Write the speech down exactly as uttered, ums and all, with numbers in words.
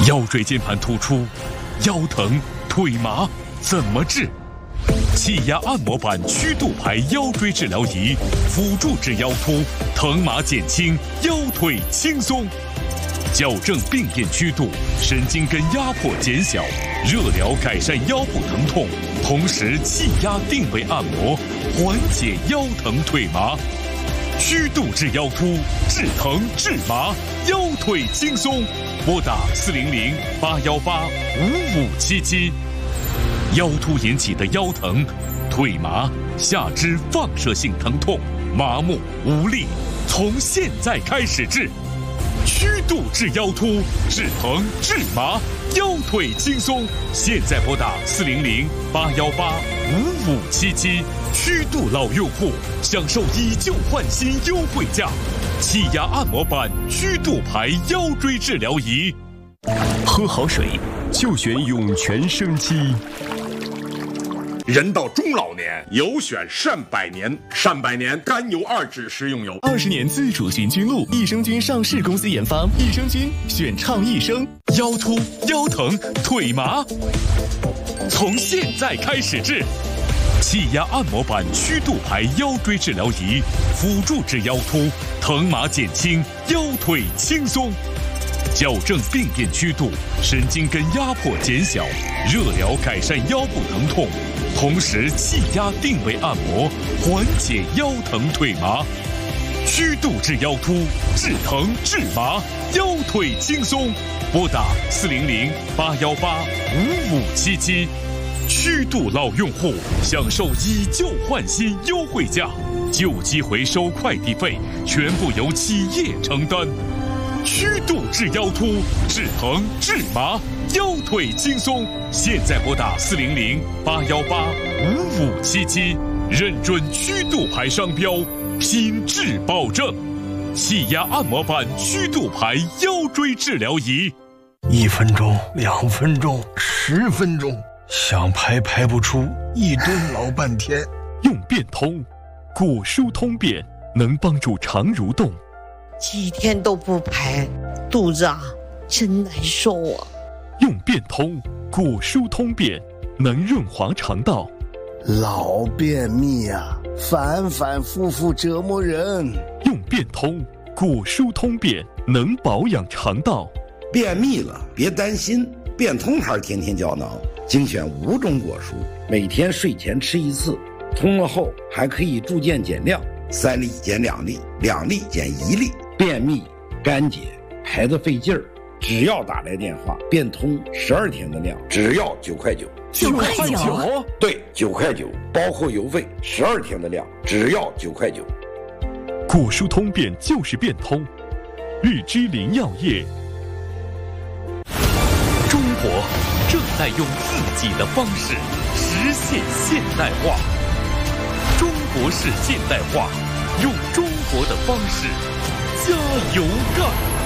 腰椎间盘突出、腰疼、腿麻怎么治？气压按摩板曲度排腰椎治疗仪，辅助治腰突，疼麻减轻，腰腿轻松。矫正病变曲度，神经根压迫减小，热疗改善腰部疼痛，同时气压定位按摩，缓解腰疼腿麻。曲度治腰突，治疼治麻，腰腿轻松。拨打四零零八幺八五五七七。腰突引起的腰疼、腿麻、下肢放射性疼痛、麻木无力，从现在开始治。曲度治腰突，治疼治麻，腰腿轻松。现在拨打四零零八幺八五五七七。曲度老用户享受以旧换新优惠价，气压按摩板曲度排腰椎治疗仪。 喝好水就选涌泉生机。 人到中老年，有选善百年。善百年甘油二酯食用油， 二十年自主寻菌露，益生菌上市公司研发，益生菌选畅益生。 腰突、腰疼、腿麻，从现在开始治。气压按摩板曲度排腰椎治疗仪，辅助治腰突，疼麻减轻，腰腿轻松。矫正病变曲度，神经根压迫减小，热疗改善腰部疼痛，同时气压定位按摩，缓解腰疼腿麻。曲度治腰突，治疼治麻，腰腿轻松。拨打四零零八幺八五五七七。曲度老用户享受以旧换新优惠价，旧机回收快递费全部由企业承担。曲度治腰突，治疼治麻，腰腿轻松。现在拨打四零零八幺八五五七七，认准曲度牌商标，品质保证。气压按摩板曲度牌腰椎治疗仪， 一分钟、两分钟、十分钟，想排排不出，一蹲老半天。 用变通，果舒通便能帮助肠蠕动。 几天都不排，肚子啊真难受啊。 用变通，果舒通便能润滑肠道。 老便秘啊，反反复复折磨人。 用变通，果舒通便能保养肠道。 便秘了别担心，变通牌天天胶囊精选五种果蔬，每天睡前吃一次，通了后还可以逐渐减量，三粒减两粒，两粒减一粒。便秘、干结、排得费劲儿，只要打来电话，变通十二天的量，只要九块九。 九块九？ 对，九块九，包括邮费，十二天的量，只要九块九。 果舒通便就是变通，日之林药业。 中国正在用自己的方式实现现代化，中国式现代化，用中国的方式加油干。